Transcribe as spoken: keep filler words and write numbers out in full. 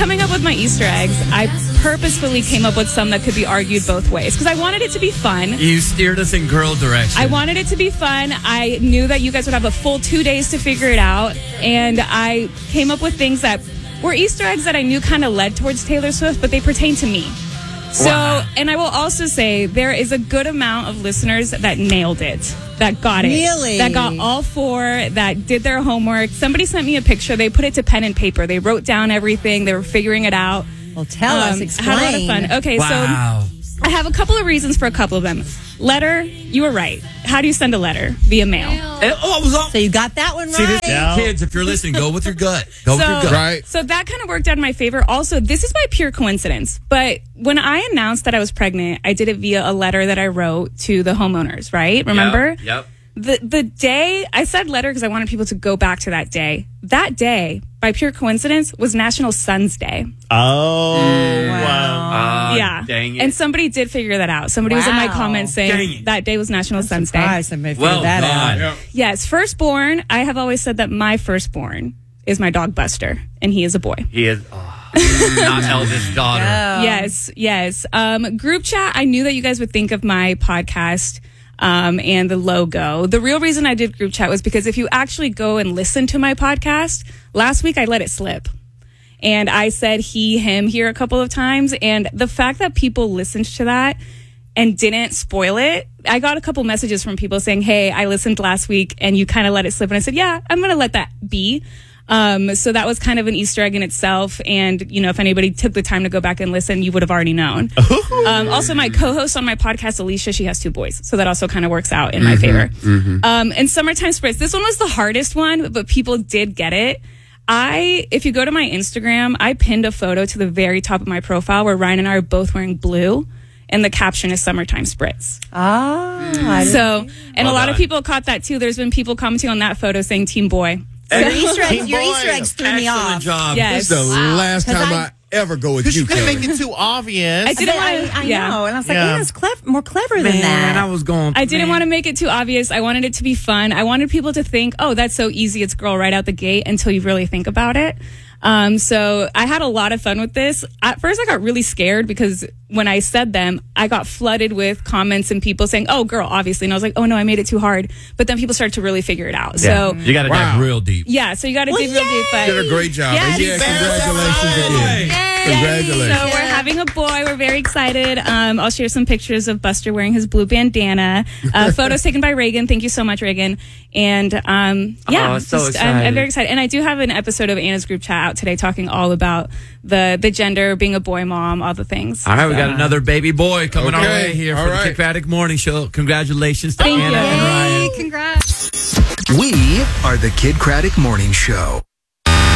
coming up with my Easter eggs, I purposefully came up with some that could be argued both ways because I wanted it to be fun. You steered us in girl direction. I wanted it to be fun. I knew that you guys would have a full two days to figure it out, and I came up with things that were Easter eggs that I knew kind of led towards Taylor Swift, but they pertain to me. So, Wow. and I will also say there is a good amount of listeners that nailed it, that got it. Really? That got all four, that did their homework. Somebody sent me a picture. They put it to pen and paper. They wrote down everything. They were figuring it out. Well, tell us, explain. Had a lot of fun. Okay, Wow. so I have a couple of reasons for a couple of them. Letter, you were right. How do you send a letter? Via mail. And- oh, I was all- So you got that one See, right. this, kids, if you're listening, go with your gut. Go with So- your gut. Right. So that kind of worked out in my favor. Also, this is by pure coincidence. But when I announced that I was pregnant, I did it via a letter that I wrote to the homeowners, right? Remember? Yep. yep. The the day I said letter because I wanted people to go back to that day. That day, by pure coincidence, was National Sons Day. Oh, Wow. wow. Uh, yeah. Dang it. And somebody did figure that out. Somebody was in my Wow. comments Dang saying it. that day was National Sons Day. Surprised somebody figured well that done. out. Yes, firstborn. I have always said that my firstborn is my dog Buster, and he is a boy. He is oh, not eldest daughter. Oh. Yes, yes. Um, group chat, I knew that you guys would think of my podcast um, and the logo. The real reason I did group chat was because if you actually go and listen to my podcast, last week I let it slip. And I said he, him here a couple of times. And the fact that people listened to that and didn't spoil it, I got a couple messages from people saying, hey, I listened last week and you kind of let it slip. And I said, yeah, I'm going to let that be. Um, so that was kind of an Easter egg in itself. And, you know, if anybody took the time to go back and listen, you would have already known. um, also, my co-host on my podcast, Alicia, she has two boys. So that also kind of works out in my favor. Um, and Summertime Spritz, this one was the hardest one, but people did get it. I, if you go to my Instagram, I pinned a photo to the very top of my profile where Ryan and I are both wearing blue. And the caption is Summertime Spritz. Ah, I didn't- So, and Well a lot done. of people caught that too. There's been people commenting on that photo saying Team Boy. your Easter eggs, Team your boy. Easter eggs threw me Excellent off. job. Yes. This is the last 'Cause time I, I- ever go with Because you, you couldn't Kelly. make it too obvious. I didn't But I, want I to, yeah. know, and I was like, Yeah. Anna's clever, more clever than Man, that. I was going. I didn't man. want to make it too obvious. I wanted it to be fun. I wanted people to think, oh, that's so easy. It's girl right out the gate until you really think about it. Um, so I had a lot of fun with this. At first, I got really scared because when I said them, I got flooded with comments and people saying, oh, girl, obviously. And I was like, oh, no, I made it too hard. But then people started to really figure it out. So, You got to Wow. dive real deep. yeah, so you got to Well, dig real deep. But You did a great job. Yes. And yeah, congratulations Yay. again. So Congratulations. we're having a boy. We're very excited. Um, I'll share some pictures of Buster wearing his blue bandana. Uh, photos taken by Reagan. Thank you so much, Reagan. And um, yeah, Oh, so I'm, I'm excited. very excited. And I do have an episode of Anna's group chat out today talking all about the the gender, being a boy mom, all the things. All right, we got So- another baby boy coming our Okay, way here all for right. the Kick Paddock Morning Show. Congratulations to Thank Anna you. and Ryan. Congrats. We are the Kid Craddock Morning Show.